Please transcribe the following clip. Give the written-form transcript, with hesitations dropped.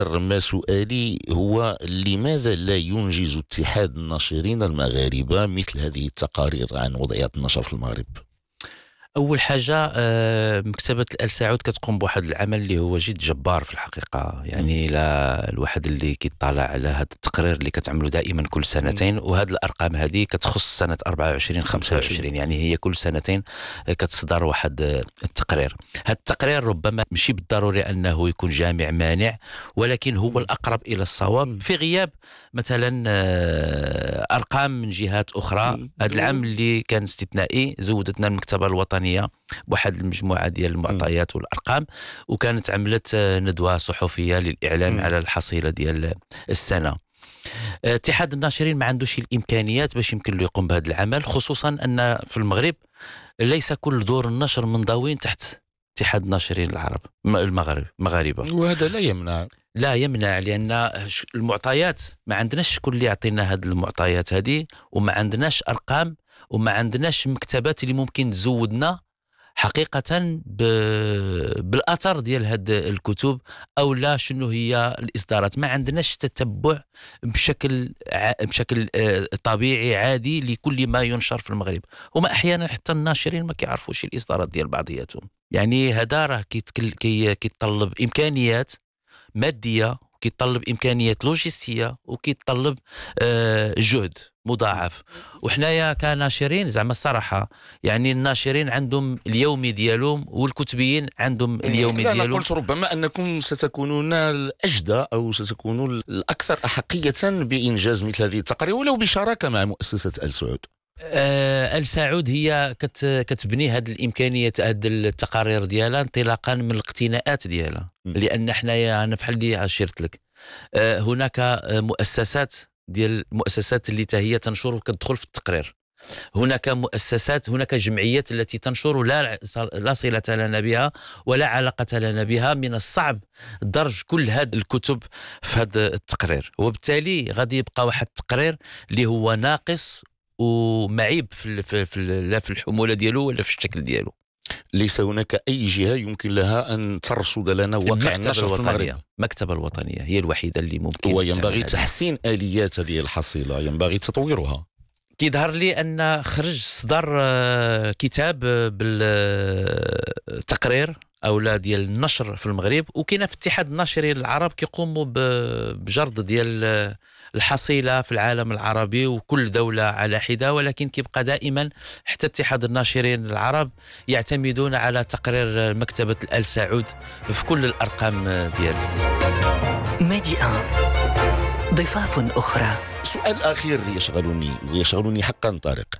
ما سؤالي هو: لماذا لا ينجز اتحاد الناشرين المغاربة مثل هذه التقارير عن وضعيات النشر في المغرب؟ اول حاجه مكتبه الآل سعود كتقوم بواحد العمل اللي هو جد جبار في الحقيقه. يعني لا الواحد اللي كيطلع على هذا التقرير اللي كتعملوا دائما كل سنتين، وهذه الارقام هذه كتخص سنه 24 25، يعني هي كل سنتين كتصدر واحد التقرير. هذا التقرير ربما ماشي بالضروري انه يكون جامع مانع، ولكن هو الاقرب الى الصواب في غياب مثلا ارقام من جهات اخرى. هذا العام اللي كان استثنائي زودتنا المكتبه الوطنيه بواحد المجموعه ديال المعطيات والارقام، وكانت عملت ندوه صحفيه للاعلان على الحصيله ديال السنه. اتحاد الناشرين ما عندوش الامكانيات باش يمكن له يقوم بهذا العمل، خصوصا ان في المغرب ليس كل دور النشر منضوين تحت اتحاد الناشرين العرب المغاربه. وهذا لا يمنع لان المعطيات ما عندناش شكون اللي يعطينا هذه المعطيات هذه، وما عندناش ارقام، وما عندناش مكتبات اللي ممكن تزودنا حقيقة بالأثر ديال هاد الكتب، أو لا شنو هي الإصدارات. ما عندناش تتبع بشكل طبيعي عادي لكل ما ينشر في المغرب، وما أحيانا حتى الناشرين ما كيعرفوش الإصدارات ديال بعضياتهم. يعني هذا راه كيتطلب إمكانيات مادية، كيتطلب إمكانيات لوجستية، وكيتطلب جهد مضاعف. وحنايا كناشرين زعما الصراحة، يعني الناشرين عندهم اليومي ديالهم والكتبيين عندهم اليومي ديالهم. أنا قلت ربما أنكم ستكونون الأجدى أو ستكونون الأكثر أحقية بإنجاز مثل هذه التقارير، ولو بشراكة مع مؤسسة آل سعود. آل سعود هي كتبني هذه الامكانيات، هذه التقارير ديالها انطلاقا من الاقتناءات ديالها. لان حنايا انا بحال اللي عشرت لك، هناك مؤسسات اللي هي تنشر وكتدخل في التقرير. هناك هناك جمعيات التي تنشر لا صلة لنا بها ولا علاقة لنا بها. من الصعب درج كل هذه الكتب في هذا التقرير، وبالتالي غادي يبقى واحد التقرير اللي هو ناقص ومعيب لا في الحمولة ديالو ولا في الشكل ديالو. ليس هناك أي جهة يمكن لها أن ترصد لنا واقع النشر في المغرب. المكتبة الوطنية هي الوحيدة اللي ممكن، وينبغي تحسين آليات هذه الحصيلة، ينبغي تطويرها. كيظهر لي أن صدر كتاب بالتقرير أولى ديال النشر في المغرب، وكاين في اتحاد الناشرين العرب كيقوموا بجرد ديال الحصيلة في العالم العربي وكل دولة على حدة، ولكن كيبقى دائما حتى اتحاد الناشرين العرب يعتمدون على تقرير مكتبة الآل سعود في كل الأرقام ديالها. ميديا ضفاف أخرى. سؤال أخير يشغلني حقا طارق: